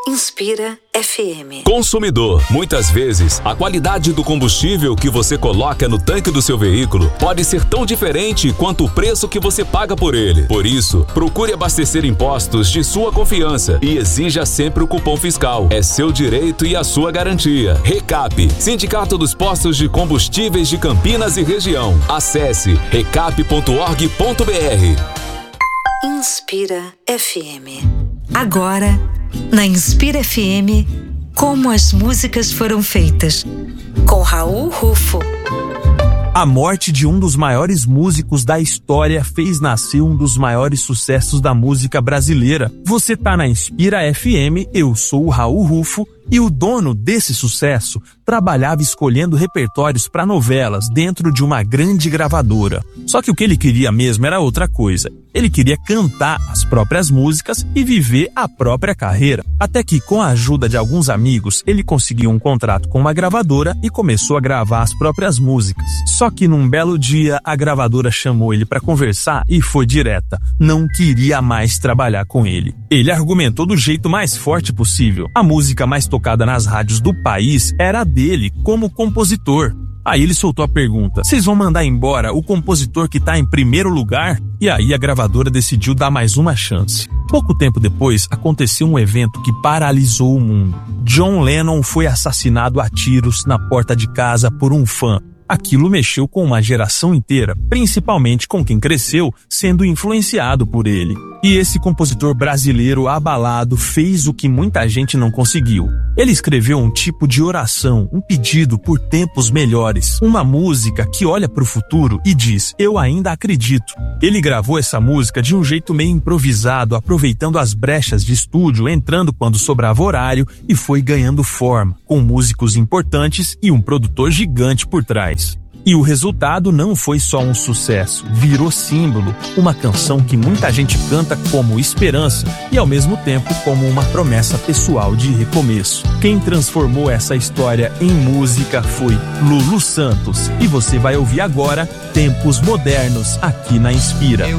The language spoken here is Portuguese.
Inspira FM. Consumidor, muitas vezes, a qualidade do combustível que você coloca no tanque do seu veículo pode ser tão diferente quanto o preço que você paga por ele. Por isso, procure abastecer em postos de sua confiança e exija sempre o cupom fiscal. É seu direito e a sua garantia. Recap, Sindicato dos Postos de Combustíveis de Campinas e Região. Acesse recap.org.br. Inspira FM. Agora, na Inspira FM, como as músicas foram feitas, com Raul Rufo. A morte de um dos maiores músicos da história fez nascer um dos maiores sucessos da música brasileira. Você tá na Inspira FM, eu sou o Raul Rufo, e o dono desse sucesso trabalhava escolhendo repertórios para novelas dentro de uma grande gravadora. Só que o que ele queria mesmo era outra coisa. Ele queria cantar as próprias músicas e viver a própria carreira. Até que, com a ajuda de alguns amigos, ele conseguiu um contrato com uma gravadora e começou a gravar as próprias músicas. Só que num belo dia, a gravadora chamou ele para conversar e foi direta. Não queria mais trabalhar com ele. Ele argumentou do jeito mais forte possível. A música mais tocada nas rádios do país era a dele, como compositor. Aí ele soltou a pergunta: vocês vão mandar embora o compositor que tá em primeiro lugar? E aí a gravadora decidiu dar mais uma chance. Pouco tempo depois, aconteceu um evento que paralisou o mundo. John Lennon foi assassinado a tiros na porta de casa por um fã. Aquilo mexeu com uma geração inteira, principalmente com quem cresceu sendo influenciado por ele. E esse compositor brasileiro abalado fez o que muita gente não conseguiu. Ele escreveu um tipo de oração, um pedido por tempos melhores, uma música que olha para o futuro e diz: eu ainda acredito. Ele gravou essa música de um jeito meio improvisado, aproveitando as brechas de estúdio, entrando quando sobrava horário, e foi ganhando forma, com músicos importantes e um produtor gigante por trás. E o resultado não foi só um sucesso, virou símbolo, uma canção que muita gente canta como esperança e ao mesmo tempo como uma promessa pessoal de recomeço. Quem transformou essa história em música foi Lulu Santos, e você vai ouvir agora Tempos Modernos aqui na Inspira.